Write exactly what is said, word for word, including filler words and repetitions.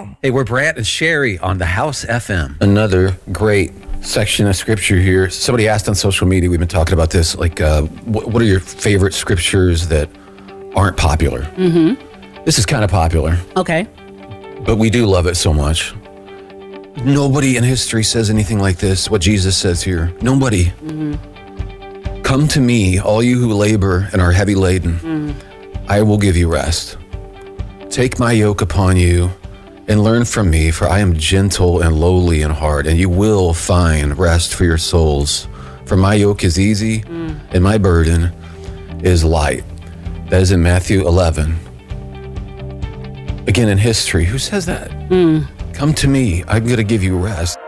Boom. Hey, we're Brant and Sherry on the House F M. Another great section of scripture here. Somebody asked on social media, we've been talking about this, like, uh, what, what are your favorite scriptures that aren't popular? Mm-hmm. This is kind of popular. Okay. But we do love it so much. Nobody in history says anything like this, what Jesus says here. Nobody. Mm-hmm. Come to me, all you who labor and are heavy laden. Mm. I will give you rest. Take my yoke upon you and learn from me, for I am gentle and lowly in heart, and you will find rest for your souls. For my yoke is easy mm. and my burden is light. That is in Matthew eleven. Again, in history, who says that? Mm. Come to me, I'm going to give you rest.